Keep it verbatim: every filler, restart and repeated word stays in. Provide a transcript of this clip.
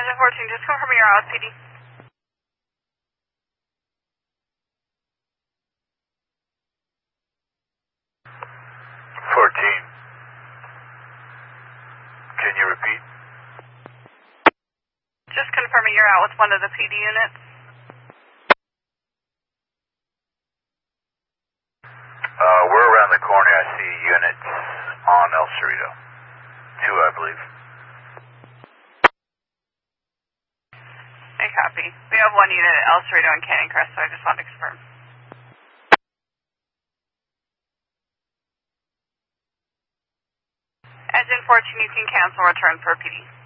Engine fourteen, just confirm you're out with P D. fourteen. Can you repeat? Just confirming you're out with one of the P D units. Uh, we're around the corner. I see units on El Cerrito. Two, I believe. I copy. We have one unit at El Cerrito and Canyon Crest, so I just wanted to confirm. Engine fourteen, you can cancel return for P D.